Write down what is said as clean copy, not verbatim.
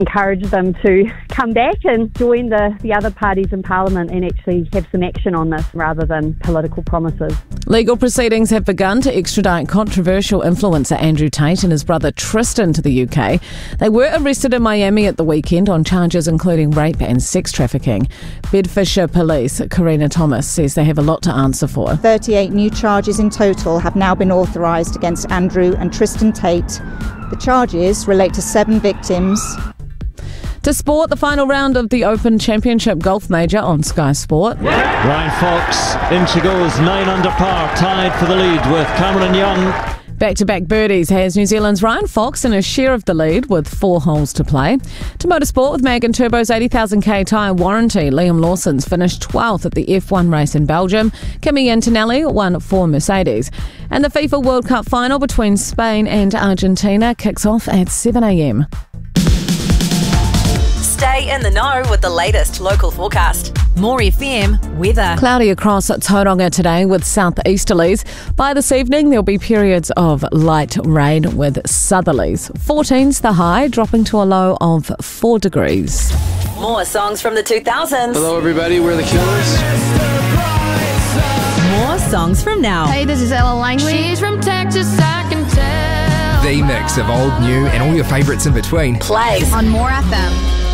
encourage them to come back and join the other parties in Parliament and actually have some action on this rather than political promises. Legal proceedings have begun to extradite controversial influencer Andrew Tate and his brother Tristan to the UK. They were arrested in Miami at the weekend on charges including rape and sex trafficking. Bedfordshire Police, Karina Thomas, says they have a lot to answer for. 38 new charges in total have now been authorised against Andrew and Tristan Tate. The charges relate to 7 victims. To sport, the final round of the Open Championship Golf Major on Sky Sport. Ryan Fox, in she goes, 9 under par, tied for the lead with Cameron Young. Back-to-back birdies has New Zealand's Ryan Fox in a share of the lead with 4 holes to play. To motorsport, with Mag and Turbo's 80,000k tyre warranty, Liam Lawson's finished 12th at the F1 race in Belgium. Kimi Antonelli won for Mercedes. And the FIFA World Cup final between Spain and Argentina kicks off at 7 a.m. Stay in the know with the latest local forecast. More FM weather. Cloudy across Tauranga today with southeasterlies. By this evening, there'll be periods of light rain with southerlies. 14's the high, dropping to a low of 4 degrees. More songs from the 2000s. Hello everybody, we're the Killers. More songs from now. Hey, this is Ella Langley. She's from Texas, I can tell. The mix of old, new and all your favourites in between. Plays On More FM.